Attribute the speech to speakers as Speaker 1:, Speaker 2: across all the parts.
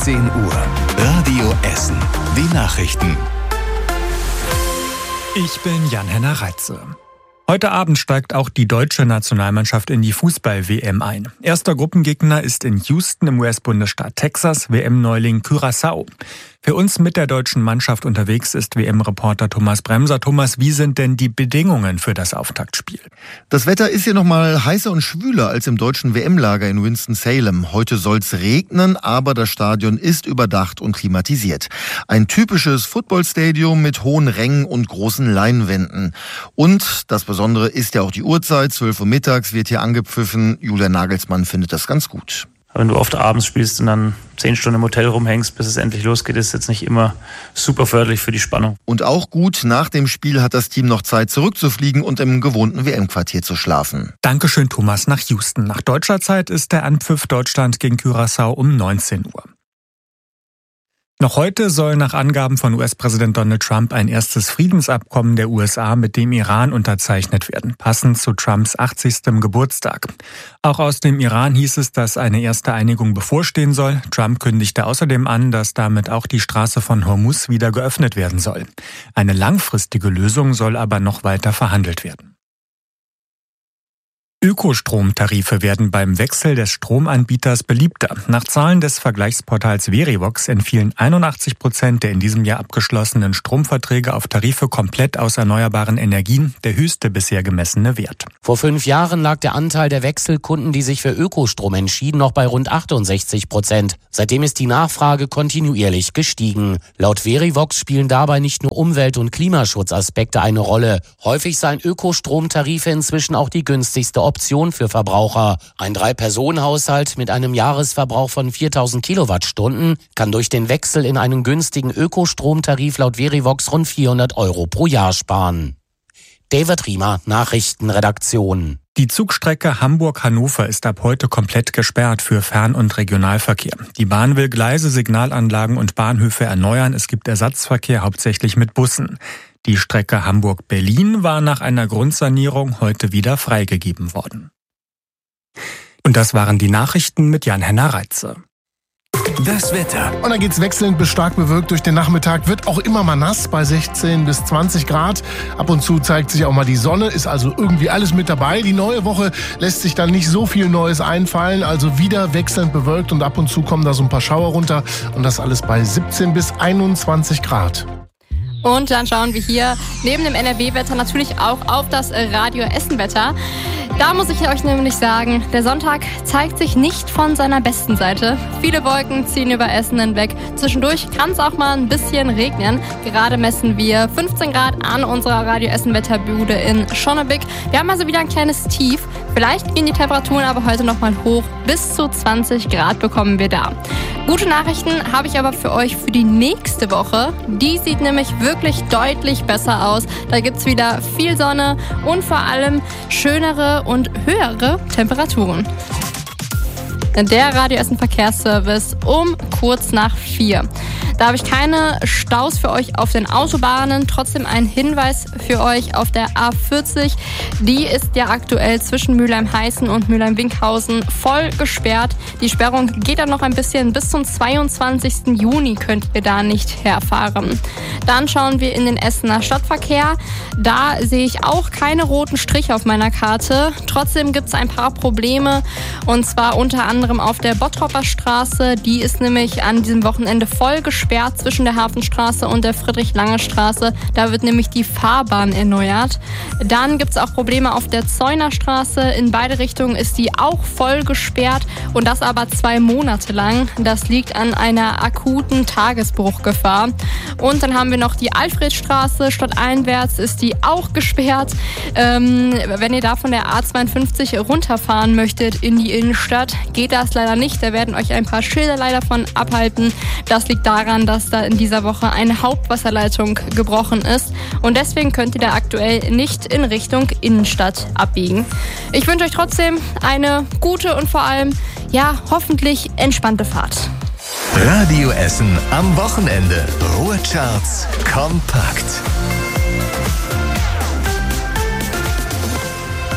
Speaker 1: 16 Uhr. Radio Essen. Die Nachrichten.
Speaker 2: Ich bin Jan-Henner Reitze. Heute Abend steigt auch die deutsche Nationalmannschaft in die Fußball-WM ein. Erster Gruppengegner ist in Houston im US-Bundesstaat Texas, WM-Neuling Curaçao. Für uns mit der deutschen Mannschaft unterwegs ist WM-Reporter Thomas Bremser. Thomas, wie sind denn die Bedingungen für das Auftaktspiel?
Speaker 3: Das Wetter ist hier noch mal heißer und schwüler als im deutschen WM-Lager in Winston-Salem. Heute soll's regnen, aber das Stadion ist überdacht und klimatisiert. Ein typisches Footballstadium mit hohen Rängen und großen Leinwänden. Und das Besondere ist ja auch die Uhrzeit. 12 Uhr mittags wird hier angepfiffen. Julian Nagelsmann findet das ganz gut.
Speaker 4: Wenn du oft abends spielst und dann 10 Stunden im Hotel rumhängst, bis es endlich losgeht, ist jetzt nicht immer super förderlich für die Spannung.
Speaker 3: Und auch gut, nach dem Spiel hat das Team noch Zeit zurückzufliegen und im gewohnten WM-Quartier zu schlafen.
Speaker 2: Dankeschön, Thomas, nach Houston. Nach deutscher Zeit ist der Anpfiff Deutschland gegen Curaçao um 19 Uhr. Noch heute soll nach Angaben von US-Präsident Donald Trump ein erstes Friedensabkommen der USA mit dem Iran unterzeichnet werden, passend zu Trumps 80. Geburtstag. Auch aus dem Iran hieß es, dass eine erste Einigung bevorstehen soll. Trump kündigte außerdem an, dass damit auch die Straße von Hormuz wieder geöffnet werden soll. Eine langfristige Lösung soll aber noch weiter verhandelt werden. Ökostromtarife werden beim Wechsel des Stromanbieters beliebter. Nach Zahlen des Vergleichsportals Verivox entfielen 81% der in diesem Jahr abgeschlossenen Stromverträge auf Tarife komplett aus erneuerbaren Energien, der höchste bisher gemessene Wert.
Speaker 5: Vor 5 Jahren lag der Anteil der Wechselkunden, die sich für Ökostrom entschieden, noch bei rund 68%. Seitdem ist die Nachfrage kontinuierlich gestiegen. Laut Verivox spielen dabei nicht nur Umwelt- und Klimaschutzaspekte eine Rolle. Häufig seien Ökostromtarife inzwischen auch die günstigste Option für Verbraucher. Ein 3-Personen-Haushalt mit einem Jahresverbrauch von 4000 Kilowattstunden kann durch den Wechsel in einen günstigen Ökostromtarif laut Verivox rund 400 € pro Jahr sparen. David Riemer, Nachrichtenredaktion.
Speaker 2: Die Zugstrecke Hamburg-Hannover ist ab heute komplett gesperrt für Fern- und Regionalverkehr. Die Bahn will Gleise, Signalanlagen und Bahnhöfe erneuern. Es gibt Ersatzverkehr, hauptsächlich mit Bussen. Die Strecke Hamburg-Berlin war nach einer Grundsanierung heute wieder freigegeben worden. Und das waren die Nachrichten mit Jan-Henner Reitze.
Speaker 1: Das Wetter.
Speaker 6: Und dann geht's wechselnd bis stark bewölkt durch den Nachmittag. Wird auch immer mal nass bei 16 bis 20 Grad. Ab und zu zeigt sich auch mal die Sonne. Ist also irgendwie alles mit dabei. Die neue Woche lässt sich dann nicht so viel Neues einfallen. Also wieder wechselnd bewölkt und ab und zu kommen da so ein paar Schauer runter. Und das alles bei 17 bis 21 Grad.
Speaker 7: Und dann schauen wir hier neben dem NRW-Wetter natürlich auch auf das Radio Essen-Wetter. Da muss ich euch nämlich sagen, der Sonntag zeigt sich nicht von seiner besten Seite. Viele Wolken ziehen über Essen hinweg. Zwischendurch kann es auch mal ein bisschen regnen. Gerade messen wir 15 Grad an unserer Radio Essen-Wetterbude in Schonnebeck. Wir haben also wieder ein kleines Tief. Vielleicht gehen die Temperaturen aber heute nochmal hoch. Bis zu 20 Grad bekommen wir da. Gute Nachrichten habe ich aber für euch für die nächste Woche. Die sieht nämlich wirklich deutlich besser aus. Da gibt es wieder viel Sonne und vor allem schönere und höhere Temperaturen. Der Radio Essen Verkehrsservice um kurz nach 4. Da habe ich keine Staus für euch auf den Autobahnen. Trotzdem ein Hinweis für euch auf der A40. Die ist ja aktuell zwischen Mülheim-Heißen und Mülheim-Winkhausen voll gesperrt. Die Sperrung geht dann noch ein bisschen. Bis zum 22. Juni könnt ihr da nicht herfahren. Dann schauen wir in den Essener Stadtverkehr. Da sehe ich auch keine roten Striche auf meiner Karte. Trotzdem gibt es ein paar Probleme. Und zwar unter anderem auf der Bottropper Straße. Die ist nämlich an diesem Wochenende voll gesperrt zwischen der Hafenstraße und der Friedrich-Lange-Straße. Da wird nämlich die Fahrbahn erneuert. Dann gibt es auch Probleme auf der Zeunerstraße. In beide Richtungen ist die auch voll gesperrt und das aber 2 Monate lang. Das liegt an einer akuten Tagesbruchgefahr. Und dann haben wir noch die Alfredstraße. Stadteinwärts ist die auch gesperrt. Wenn ihr da von der A52 runterfahren möchtet in die Innenstadt, geht das leider nicht. Da werden euch ein paar Schilder leider von abhalten. Das liegt daran, dass da in dieser Woche eine Hauptwasserleitung gebrochen ist und deswegen könnt ihr da aktuell nicht in Richtung Innenstadt abbiegen. Ich wünsche euch trotzdem eine gute und vor allem, hoffentlich entspannte Fahrt.
Speaker 1: Radio Essen am Wochenende. Ruhecharts kompakt.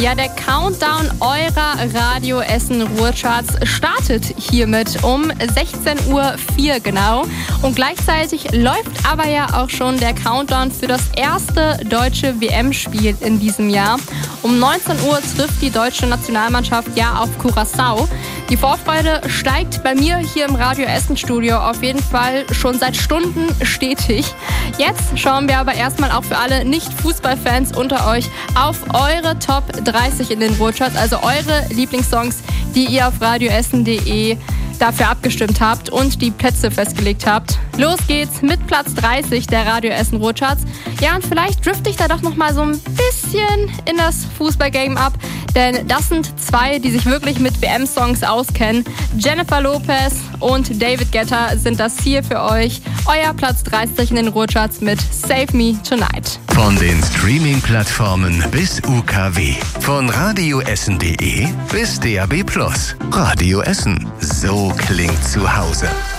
Speaker 7: Ja, der Countdown eurer Radio Essen Ruhrcharts startet hiermit um 16:04 Uhr genau. Und gleichzeitig läuft aber ja auch schon der Countdown für das erste deutsche WM-Spiel in diesem Jahr. Um 19 Uhr trifft die deutsche Nationalmannschaft ja auf Curaçao. Die Vorfreude steigt bei mir hier im Radio Essen Studio auf jeden Fall schon seit Stunden stetig. Jetzt schauen wir aber erstmal auch für alle Nicht-Fußballfans unter euch auf eure Top 30 in den Ruhrcharts, also eure Lieblingssongs, die ihr auf radioessen.de dafür abgestimmt habt und die Plätze festgelegt habt. Los geht's mit Platz 30 der Radio Essen Ruhrcharts. Ja, und vielleicht drifte ich da doch noch mal so ein bisschen in das Fußballgame ab, denn das sind zwei, die sich wirklich mit WM-Songs auskennen. Jennifer Lopez und David Guetta sind das hier für euch. Euer Platz 30 in den Ruhrcharts mit Save Me Tonight.
Speaker 1: Von den Streaming-Plattformen bis UKW. Von radioessen.de bis DAB+. Radio Essen. So klingt zu Hause.